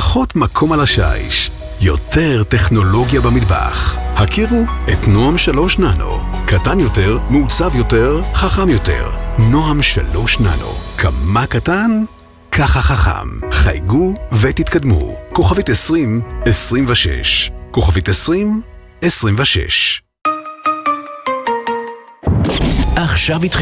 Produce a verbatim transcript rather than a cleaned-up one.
פחות מקום על השיש, יותר טכנולוגיה במטבח. הכירו את נועם שלוש ננו. קטן יותר, מעוצב יותר, חכם יותר. נועם שלוש ננו. כמה קטן? ככה חכם. חייגו ותתקדמו. כוכבית עשרים עשרים ושש. כוכבית עשרים עשרים ושש. עכשיו איתכם